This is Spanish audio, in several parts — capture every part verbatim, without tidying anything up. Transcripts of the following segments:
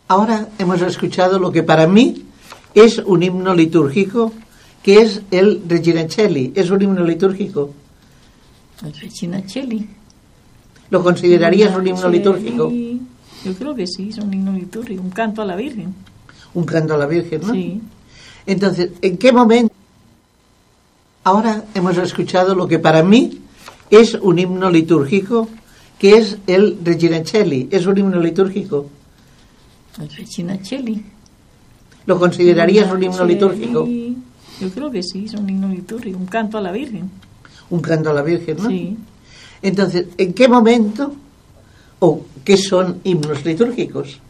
Ahora hemos escuchado lo que para mí es un himno litúrgico, que es el Regina Coeli. ¿Es un himno litúrgico? El Regina Coeli. ¿Lo considerarías un himno litúrgico? Yo creo que sí, es un himno litúrgico, un canto a la Virgen. Un canto a la Virgen, ¿no? Sí. Entonces, ¿en qué momento? Ahora hemos escuchado lo que para mí es un himno litúrgico, que es el Regina Coeli. ¿Es un himno litúrgico? El Regina Coeli. ¿Lo considerarías un himno litúrgico? Yo creo que sí, es un himno litúrgico, un canto a la Virgen. Un canto a la Virgen, ¿no? Sí. Entonces, ¿en qué momento o qué son himnos litúrgicos?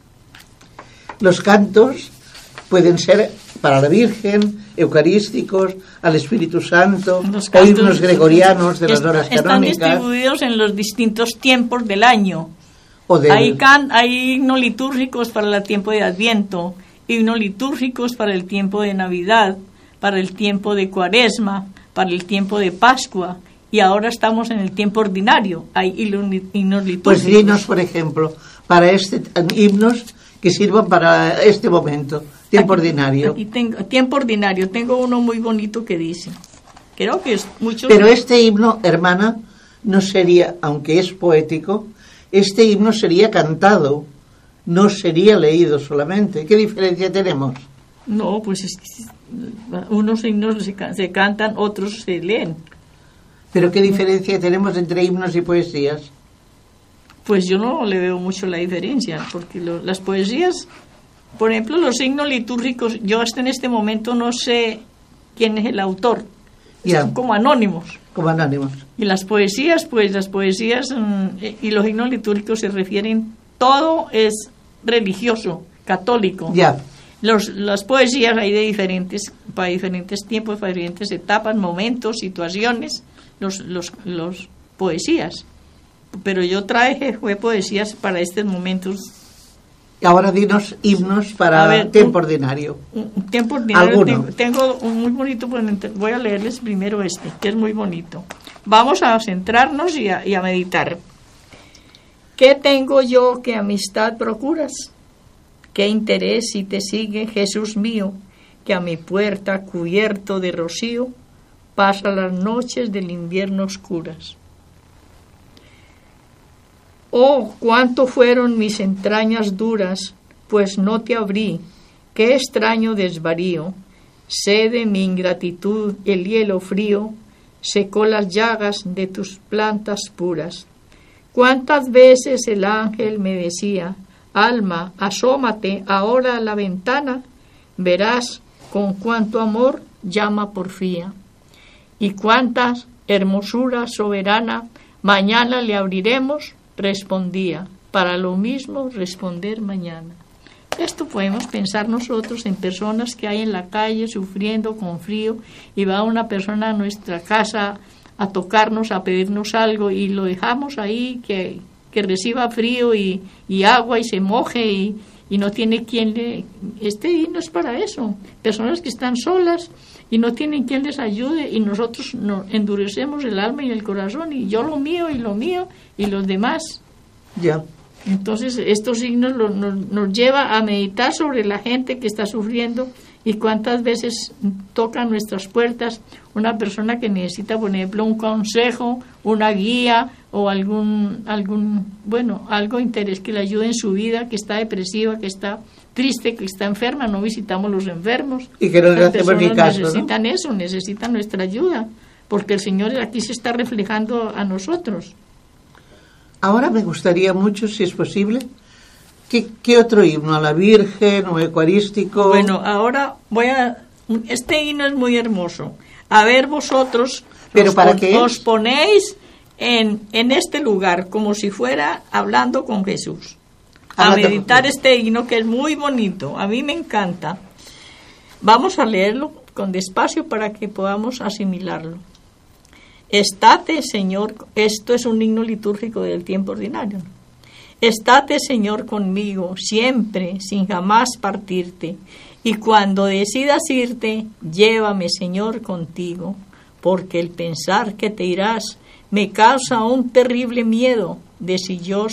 Los cantos pueden ser para la Virgen, eucarísticos, al Espíritu Santo, o himnos gregorianos de las está, horas están canónicas. Están distribuidos en los distintos tiempos del año. O del... hay, can, hay himnos litúrgicos para el tiempo de Adviento, himnos litúrgicos para el tiempo de Navidad, para el tiempo de Cuaresma, para el tiempo de Pascua, y ahora estamos en el tiempo ordinario. Hay himnos litúrgicos. Pues dinos, por ejemplo, para este himnos que sirvan para este momento, tiempo aquí, ordinario. Aquí tengo, tiempo ordinario, tengo uno muy bonito que dice, creo que es mucho... Pero este himno, hermana, no sería, aunque es poético, este himno sería cantado, no sería leído solamente. ¿Qué diferencia tenemos? No, pues es que unos himnos se, se cantan, otros se leen. ¿Pero qué diferencia tenemos entre himnos y poesías? Pues yo no le veo mucho la diferencia, porque lo, las poesías, por ejemplo, los himnos litúrgicos, yo hasta en este momento no sé quién es el autor, ya. Son como anónimos. Como anónimos. Y las poesías, pues las poesías mmm, y los himnos litúrgicos se refieren, todo es religioso, católico. Ya. Los, las poesías hay de diferentes, para diferentes tiempos, para diferentes etapas, momentos, situaciones, los, los, los poesías. Pero yo traje fue poesías para estos momentos. Ahora dinos himnos para ver, tiempo un, ordinario. Un, un tiempo ordinario. Tengo, ¿Alguno? tengo un muy bonito, voy a leerles primero este, que es muy bonito. Vamos a centrarnos y a, y a meditar. ¿Qué tengo yo que amistad procuras? ¿Qué interés si te sigue, Jesús mío, que a mi puerta, cubierto de rocío, pasa las noches del invierno oscuras? Oh, cuánto fueron mis entrañas duras, pues no te abrí, qué extraño desvarío, sé de mi ingratitud el hielo frío, secó las llagas de tus plantas puras. Cuántas veces el ángel me decía, alma, asómate ahora a la ventana, verás con cuánto amor llama porfía. Y cuántas hermosura soberana, mañana le abriremos, respondía, para lo mismo responder mañana. Esto podemos pensar nosotros en personas que hay en la calle sufriendo con frío y va una persona a nuestra casa a tocarnos, a pedirnos algo y lo dejamos ahí, que, que reciba frío y, y agua y se moje y, y no tiene quien le... Este himno es para eso. Personas que están solas y no tienen quien les ayude y nosotros nos endurecemos el alma y el corazón y yo lo mío y lo mío y los demás. Ya. Entonces estos signos lo, nos, nos lleva a meditar sobre la gente que está sufriendo y cuántas veces toca nuestras puertas una persona que necesita, por ejemplo, un consejo, una guía o algún, algún bueno, algo interés que le ayude en su vida, que está depresiva, que está triste, que está enferma. No visitamos los enfermos. Y que no les hacemos ni caso, necesitan ¿no? eso, necesitan nuestra ayuda, porque el Señor aquí se está reflejando a nosotros. Ahora me gustaría mucho, si es posible, ¿qué, qué otro himno? ¿A la Virgen o eucarístico? Bueno, ahora voy a... Este himno es muy hermoso. A ver vosotros, ¿Pero os, para qué os ponéis en, en este lugar como si fuera hablando con Jesús. A Hablando meditar este himno que es muy bonito. A mí me encanta. Vamos a leerlo con despacio para que podamos asimilarlo. Estate, Señor, esto es un himno litúrgico del tiempo ordinario. Estate, Señor, conmigo, siempre, sin jamás partirte. Y cuando decidas irte, llévame, Señor, contigo. Porque el pensar que te irás me causa un terrible miedo de si yo